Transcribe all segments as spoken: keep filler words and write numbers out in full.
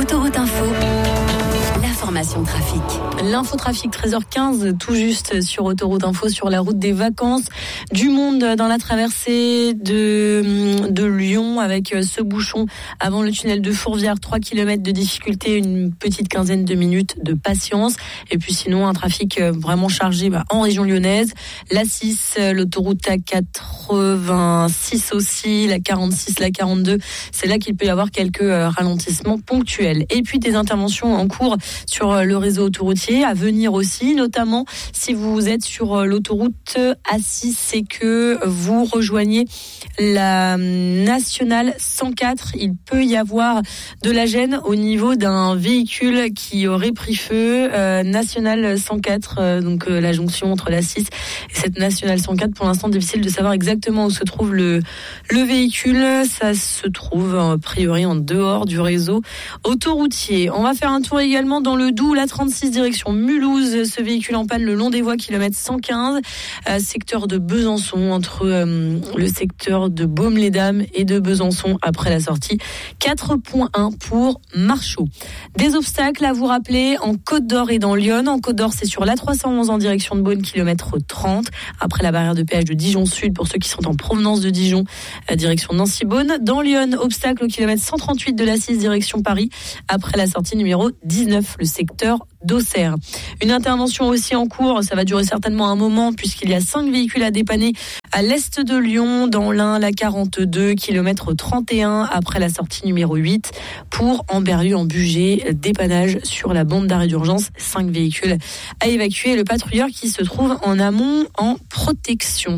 Autoroute Info. L'information trafic. L'infotrafic treize heures quinze, tout juste sur Autoroute Info, sur la route des vacances. Du monde dans la traversée de, de Lyon avec ce bouchon avant le tunnel de Fourvière. trois kilomètres de difficulté, une petite quinzaine de minutes de patience. Et puis sinon, un trafic vraiment chargé bah, en région lyonnaise. La six, l'autoroute A quatre-vingt-six aussi, la quarante-six, la quarante-deux. C'est là qu'il peut y avoir quelques ralentissements ponctuels. Et puis des interventions en cours sur le réseau autoroutier à venir aussi, notamment si vous êtes sur l'autoroute A six et que vous rejoignez la nationale cent quatre. Il peut y avoir de la gêne au niveau d'un véhicule qui aurait pris feu. Euh, nationale cent quatre, euh, donc euh, la jonction entre la six et cette nationale cent quatre. Pour l'instant, difficile de savoir exactement où se trouve le, le véhicule. Ça se trouve a priori en dehors du réseau autoroutier. On va faire un tour également dans le Doubs, la trente-six direction Mulhouse. Ce véhicule en panne le long des voies, kilomètre cent quinze, euh, secteur de Besançon, entre euh, le secteur de Baume-les-Dames et de Besançon après la sortie. quatre point un pour Marchaux. Des obstacles à vous rappeler en Côte d'Or et dans Lyon. En Côte d'Or, c'est sur l'A trois cent onze en direction de Beaune, kilomètre trente, après la barrière de péage de Dijon Sud pour ceux qui sont en provenance de Dijon, euh, direction Nancy-Beaune. Dans Lyon, obstacle au kilomètre cent trente-huit de l'A six direction Paris, après la sortie numéro dix-neuf, le secteur d'Auxerre. Une intervention aussi en cours, ça va durer certainement un moment puisqu'il y a cinq véhicules à dépanner à l'est de Lyon, dans l'Ain, la quarante-deux, kilomètre trente et un, après la sortie numéro huit, pour Amberieu en Bugey, dépannage sur la bande d'arrêt d'urgence, cinq véhicules à évacuer, le patrouilleur qui se trouve en amont en protection.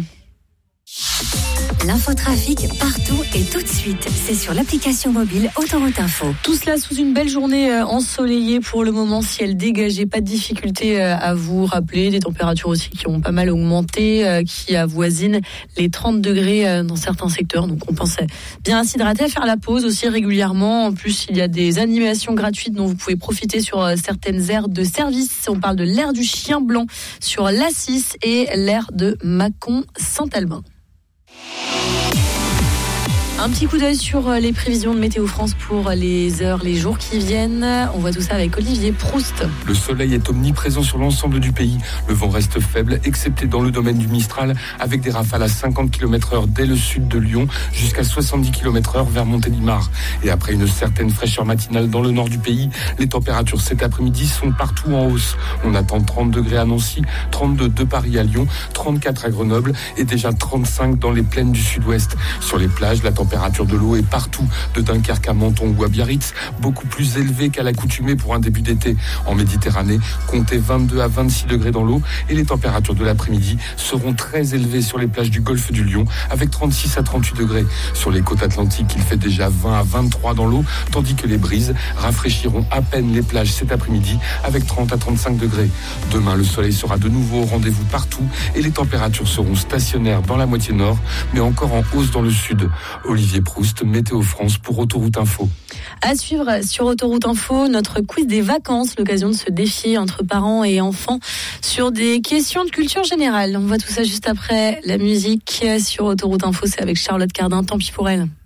L'infotrafic partout et tout de suite, c'est sur l'application mobile Autoroute Info. Tout cela sous une belle journée euh, ensoleillée pour le moment, ciel dégagé, pas de difficulté euh, à vous rappeler, des températures aussi qui ont pas mal augmenté, euh, qui avoisinent les trente degrés euh, dans certains secteurs, donc on pense bien à s'hydrater, à faire la pause aussi régulièrement. En plus, il y a des animations gratuites dont vous pouvez profiter sur euh, certaines aires de service. On parle de l'aire du Chien Blanc sur l'A six et l'aire de Mâcon-Saint-Albin. Un petit coup d'œil sur les prévisions de Météo France pour les heures, les jours qui viennent. On voit tout ça avec Olivier Proust. Le soleil est omniprésent sur l'ensemble du pays. Le vent reste faible, excepté dans le domaine du Mistral, avec des rafales à cinquante kilomètres heure dès le sud de Lyon, jusqu'à soixante-dix kilomètres heure vers Montélimar. Et après une certaine fraîcheur matinale dans le nord du pays, les températures cet après-midi sont partout en hausse. On attend trente degrés à Nancy, trente-deux de Paris à Lyon, trente-quatre à Grenoble et déjà trente-cinq dans les plaines du sud-ouest. Sur les plages, la température La température de l'eau est partout, de Dunkerque à Menton ou à Biarritz, beaucoup plus élevée qu'à l'accoutumée pour un début d'été. En Méditerranée, comptez vingt-deux à vingt-six degrés dans l'eau et les températures de l'après-midi seront très élevées sur les plages du golfe du Lion avec trente-six à trente-huit degrés. Sur les côtes atlantiques, il fait déjà vingt à vingt-trois dans l'eau, tandis que les brises rafraîchiront à peine les plages cet après-midi avec trente à trente-cinq degrés. Demain, le soleil sera de nouveau au rendez-vous partout et les températures seront stationnaires dans la moitié nord, mais encore en hausse dans le sud. Olivier Proust, Météo France pour Autoroute Info. À suivre sur Autoroute Info, notre quiz des vacances, l'occasion de se défier entre parents et enfants sur des questions de culture générale. On voit tout ça juste après la musique sur Autoroute Info, c'est avec Charlotte Cardin, tant pis pour elle.